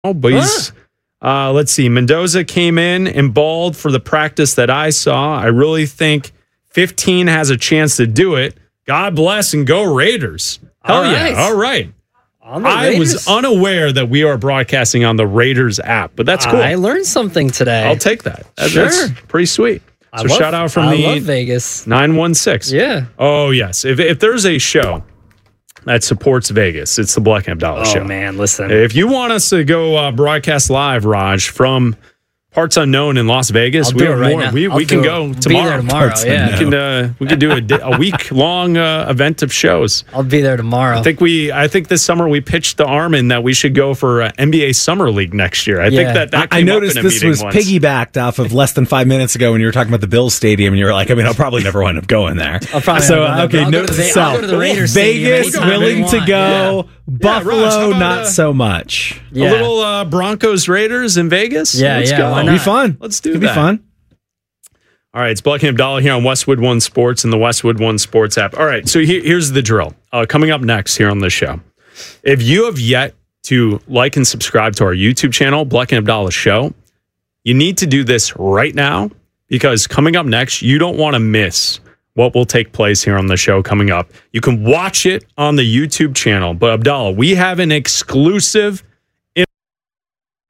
but he's, let's see, Mendoza came in and balled for the practice that I saw. I really think 15 has a chance to do it. God bless and go Raiders. Hell yeah. All right. I was unaware that we are broadcasting on the Raiders app, but that's cool. I learned something today. I'll take that. That's pretty sweet. So shout out from I love Vegas. 916. Yeah. Oh, yes. If there's a show that supports Vegas, it's the Black and Abdallah show. Oh, man, listen. If you want us to go broadcast live, Raj, from Parts Unknown in Las Vegas, we can go tomorrow. Be there tomorrow, yeah. We can do a week-long event of shows. I'll be there tomorrow. I think this summer we pitched to Armin that we should go for NBA Summer League next year. I think that came I noticed up in a this was once. piggybacked off of less than 5 minutes ago when you were talking about the Bills Stadium, and you were like, I'll probably never wind up going there. I'll go to the Raiders Vegas willing to go. Yeah. Buffalo, Raj, not so much. A little Broncos Raiders in Vegas? Let's go. It'll be fun. Let's do It'll that. be fun. All right, it's Black and Abdallah here on Westwood One Sports and the Westwood One Sports app. All right, so here's the drill. Coming up next here on the show. If you have yet to like and subscribe to our YouTube channel, Black and Abdallah Show, you need to do this right now because coming up next, you don't want to miss what will take place here on the show coming up. You can watch it on the YouTube channel, but Abdallah, we have an exclusive